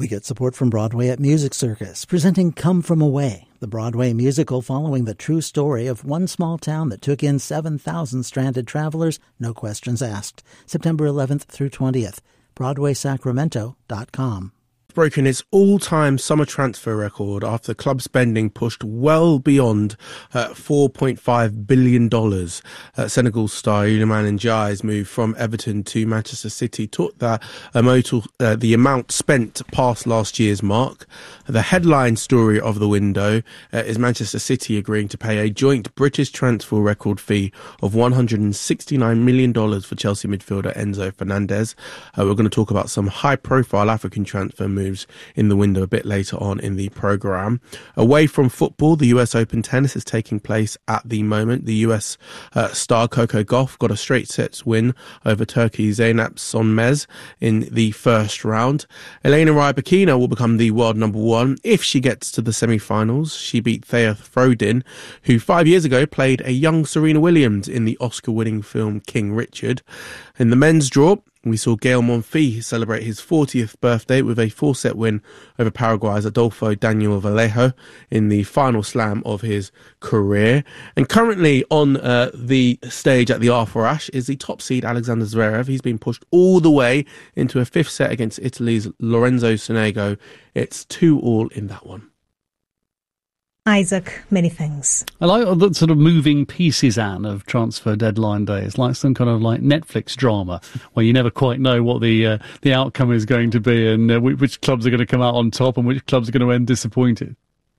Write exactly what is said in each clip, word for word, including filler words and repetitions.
We get support from Broadway at Music Circus, presenting Come From Away, the Broadway musical following the true story of one small town that took in seven thousand stranded travelers, no questions asked. September eleventh through twentieth. Broadway Sacramento dot com. Broken its all-time summer transfer record after club spending pushed well beyond uh, four point five billion dollars. Uh, Senegal star Iliman Ndiaye's move from Everton to Manchester City took that emotal, uh, the amount spent past last year's mark. The headline story of the window uh, is Manchester City agreeing to pay a joint British transfer record fee of one hundred sixty-nine million dollars for Chelsea midfielder Enzo Fernandez. Uh, we're going to talk about some high-profile African transfer moves moves in the window a bit later on in the programme. Away from football, the U S Open tennis is taking place at the moment. The U S uh, star Coco Gauff got a straight sets win over Turkey's Zeynep Sönmez in the first round. Elena Rybakina will become the world number one if she gets to the semi-finals. She beat Thea Frodin, who five years ago played a young Serena Williams in the Oscar-winning film King Richard. In the men's draw, we saw Gael Monfils celebrate his fortieth birthday with a four-set win over Paraguay's Adolfo Daniel Vallejo in the final slam of his career. And currently on uh, the stage at the Arthur Ashe is the top seed Alexander Zverev. He's been pushed all the way into a fifth set against Italy's Lorenzo Sonego. It's two all in that one. Isaac, many thanks. I like the sort of moving pieces, Anne, of transfer deadline day. It's like some kind of like Netflix drama where you never quite know what the uh, the outcome is going to be and uh, which clubs are going to come out on top and which clubs are going to end disappointed.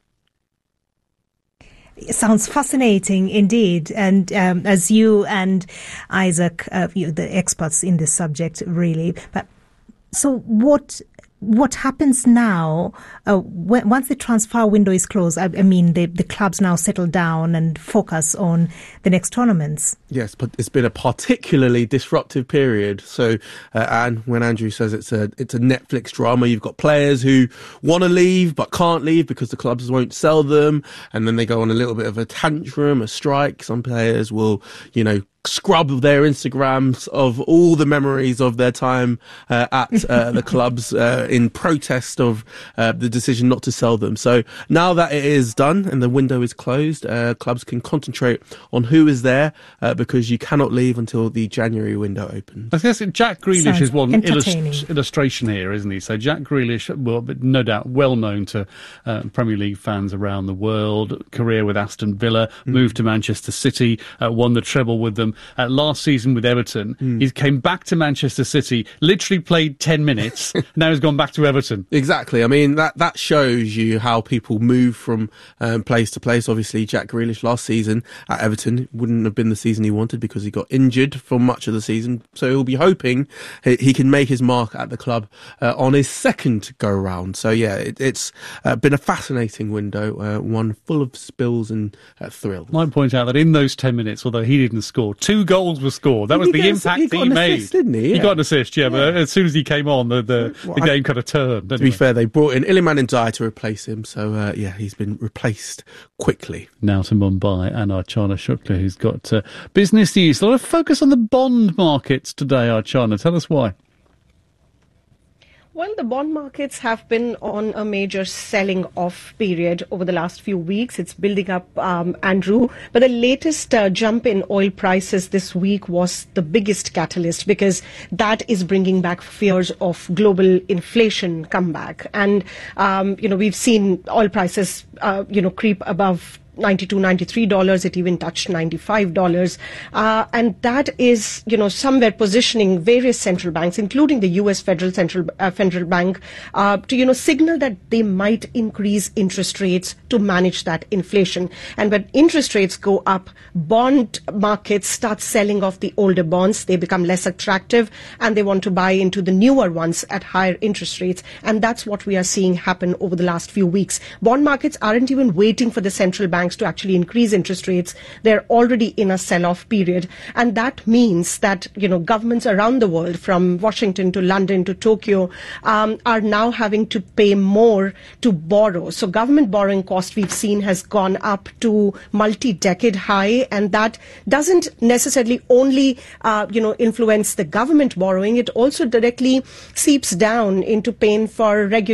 It sounds fascinating indeed. And um, as you and Isaac, uh, you, the experts in this subject, really. But so what... What happens now, uh, when, once the transfer window is closed, I, I mean, the, the clubs now settle down and focus on the next tournaments? Yes, but it's been a particularly disruptive period. So, uh, and when Andrew says it's a it's a Netflix drama, you've got players who want to leave but can't leave because the clubs won't sell them. And then they go on a little bit of a tantrum, a strike. Some players will, you know, scrub their Instagrams of all the memories of their time uh, at uh, the clubs uh, in protest of uh, the decision not to sell them. So now that it is done and the window is closed, uh, clubs can concentrate on who is there uh, because you cannot leave until the January window opens. I guess Jack Grealish Sounds is one illust- illustration here, isn't he? So Jack Grealish, well, no doubt well known to uh, Premier League fans around the world, career with Aston Villa, mm. moved to Manchester City, uh, won the treble with them. Uh, last season with Everton, mm. he came back to Manchester City, literally played ten minutes, now he's gone back to Everton. Exactly. I mean, that, that shows you how people move from um, place to place. Obviously, Jack Grealish last season at Everton wouldn't have been the season he wanted because he got injured for much of the season. So he'll be hoping he, he can make his mark at the club uh, on his second go-round. So yeah, it, it's uh, been a fascinating window, uh, one full of spills and uh, thrills. I might point out that in those ten minutes, although he didn't score, two goals Goals were scored. That was he the gets, impact he, got he an made. Assist, didn't he? Yeah. He got an assist, yeah, yeah. But as soon as he came on, the the, well, the I, game kind of turned. To anyway. be fair, they brought in Iliman Ndiaye to replace him, so uh, yeah, he's been replaced quickly. Now to Mumbai and Archana Shukla, who's got uh, business news. A lot of focus on the bond markets today, Archana. Tell us why. Well, the bond markets have been on a major selling off period over the last few weeks. It's building up, um, Andrew. But the latest uh, jump in oil prices this week was the biggest catalyst because that is bringing back fears of global inflation comeback. And, um, you know, we've seen oil prices, uh, you know, creep above ninety-two, ninety-three dollars. It even touched ninety-five dollars. Uh, and that is, you know, somewhere positioning various central banks, including the U S Federal Central uh, Federal Bank, uh, to, you know, signal that they might increase interest rates to manage that inflation. And when interest rates go up, bond markets start selling off the older bonds. They become less attractive and they want to buy into the newer ones at higher interest rates. And that's what we are seeing happen over the last few weeks. Bond markets aren't even waiting for the central bank to actually increase interest rates. They're already in a sell-off period. And that means that, you know, governments around the world, from Washington to London to Tokyo, um, are now having to pay more to borrow. So government borrowing cost we've seen has gone up to multi-decade high. And that doesn't necessarily only, uh, you know, influence the government borrowing. It also directly seeps down into paying for regular